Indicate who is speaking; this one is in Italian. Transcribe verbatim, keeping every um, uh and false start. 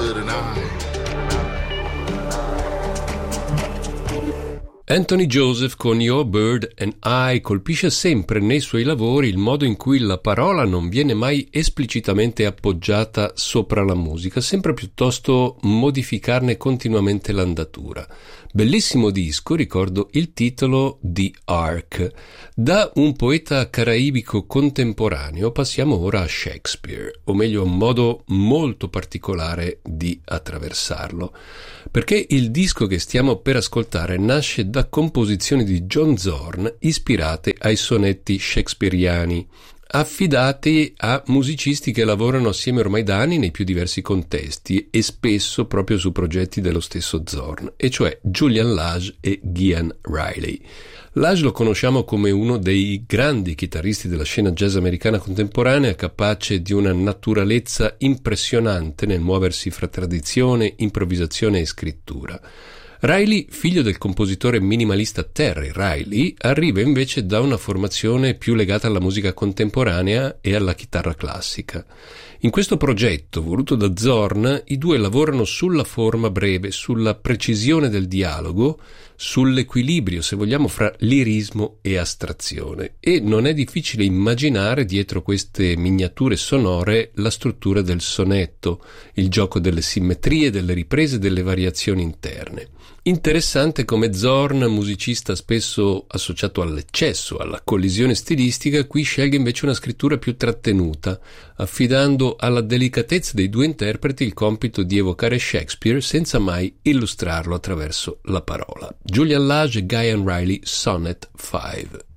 Speaker 1: bird and I.
Speaker 2: Anthony Joseph con Your Bird and I colpisce sempre nei suoi lavori il modo in cui la parola non viene mai esplicitamente appoggiata sopra la musica, sembra piuttosto modificarne continuamente l'andatura. Bellissimo disco, ricordo il titolo The Ark. Da un poeta caraibico contemporaneo passiamo ora a Shakespeare, o meglio a un modo molto particolare di attraversarlo, perché il disco che stiamo per ascoltare nasce da composizioni di John Zorn ispirate ai sonetti shakespeariani, affidati a musicisti che lavorano assieme ormai da anni nei più diversi contesti e spesso proprio su progetti dello stesso Zorn, e cioè Julian Lage e Gian Riley. Lage lo conosciamo come uno dei grandi chitarristi della scena jazz americana contemporanea, capace di una naturalezza impressionante nel muoversi fra tradizione, improvvisazione e scrittura. Riley, figlio del compositore minimalista Terry Riley, arriva invece da una formazione più legata alla musica contemporanea e alla chitarra classica. In questo progetto, voluto da Zorn, i due lavorano sulla forma breve, sulla precisione del dialogo, sull'equilibrio, se vogliamo, fra lirismo e astrazione, e non è difficile immaginare dietro queste miniature sonore la struttura del sonetto, il gioco delle simmetrie, delle riprese e delle variazioni interne. Interessante come Zorn, musicista spesso associato all'eccesso, alla collisione stilistica, qui sceglie invece una scrittura più trattenuta, affidando alla delicatezza dei due interpreti il compito di evocare Shakespeare senza mai illustrarlo attraverso la parola. Julian Lage e Gian Riley, Sonnet cinque.